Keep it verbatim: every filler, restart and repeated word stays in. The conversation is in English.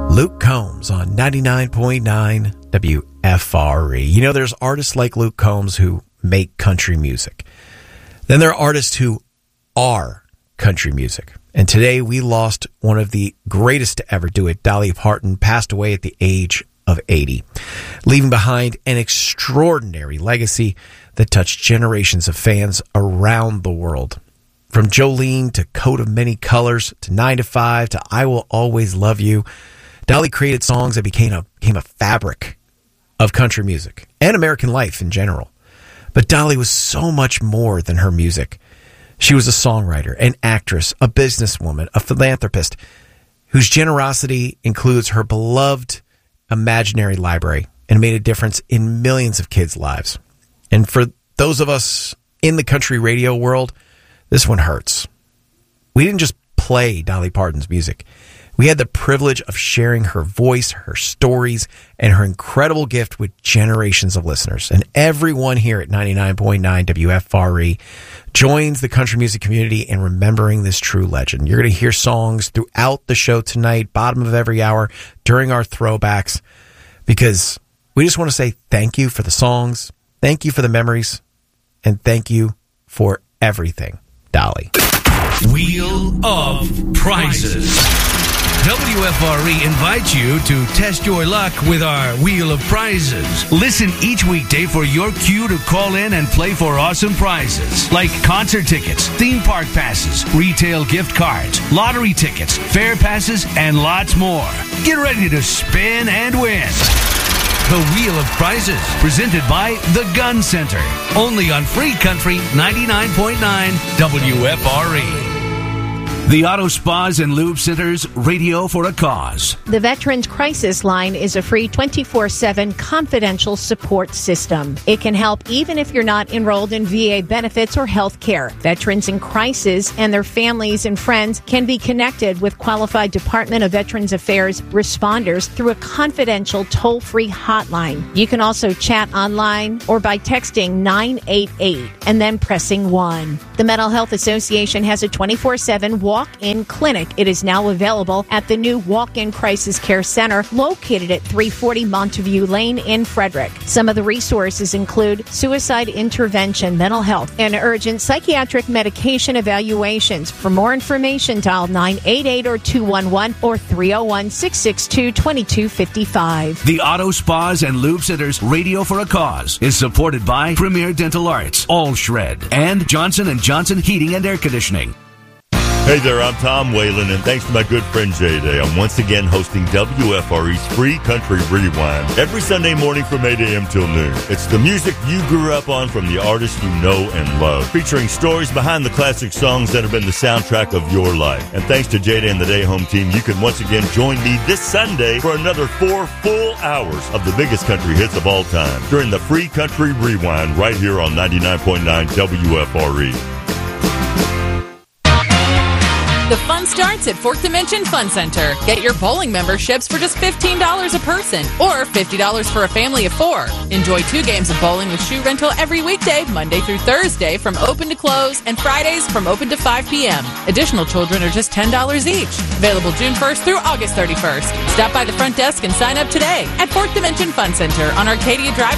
Luke Combs on ninety-nine point nine W F R E. You know, there's artists like Luke Combs who make country music. Then there are artists who are country music. And today we lost one of the greatest to ever do it. Dolly Parton passed away at the age of eighty, leaving behind an extraordinary legacy that touched generations of fans around the world. From Jolene to Coat of Many Colors to nine to five to I Will Always Love You, Dolly created songs that became a, became a fabric of country music and American life in general. But Dolly was so much more than her music. She was a songwriter, an actress, a businesswoman, a philanthropist whose generosity includes her beloved imaginary library and made a difference in millions of kids' lives. And for those of us in the country radio world, this one hurts. We didn't just play Dolly Parton's music. We had the privilege of sharing her voice, her stories, and her incredible gift with generations of listeners. And everyone here at ninety-nine point nine W F R E joins the country music community in remembering this true legend. You're going to hear songs throughout the show tonight, bottom of every hour, during our throwbacks, because we just want to say thank you for the songs, thank you for the memories, and thank you for everything, Dolly. Wheel of Prizes. W F R E invites you to test your luck with our Wheel of Prizes. Listen each weekday for your cue to call in and play for awesome prizes like concert tickets, theme park passes, retail gift cards, lottery tickets, fair passes, and lots more. Get ready to spin and win. The Wheel of Prizes, presented by The Gun Center. Only on Free Country ninety-nine point nine W F R E. The Auto Spas and Lube Center's Radio for a Cause. The Veterans Crisis Line is a free twenty-four seven confidential support system. It can help even if you're not enrolled in V A benefits or health care. Veterans in crisis and their families and friends can be connected with qualified Department of Veterans Affairs responders through a confidential toll-free hotline. You can also chat online or by texting nine eight eight and then pressing one. The Mental Health Association has a twenty-four seven walk-in clinic. It is now available at the new Walk-In Crisis Care Center located at three forty Monteview Lane in Frederick. Some of the resources include suicide intervention, mental health, and urgent psychiatric medication evaluations. For more information, dial nine eight eight or two one one or three oh one, six six two, two two five five. The Auto Spas and Lube Center's Radio for a Cause is supported by Premier Dental Arts, All Shred, and Johnson and Johnson Heating and Air Conditioning. Hey there, I'm Tom Whalen, and thanks to my good friend Jay Day, I'm once again hosting W F R E's Free Country Rewind every Sunday morning from eight a.m. till noon. It's the music you grew up on from the artists you know and love, featuring stories behind the classic songs that have been the soundtrack of your life. And thanks to Jay Day and the Day Home team, you can once again join me this Sunday for another four full hours of the biggest country hits of all time during the Free Country Rewind right here on ninety-nine point nine W F R E. The fun starts at Fourth Dimension Fun Center. Get your bowling memberships for just fifteen dollars a person or fifty dollars for a family of four. Enjoy two games of bowling with shoe rental every weekday, Monday through Thursday from open to close, and Fridays from open to five p.m. Additional children are just ten dollars each. Available June first through August thirty-first. Stop by the front desk and sign up today at Fourth Dimension Fun Center on Arcadia Drive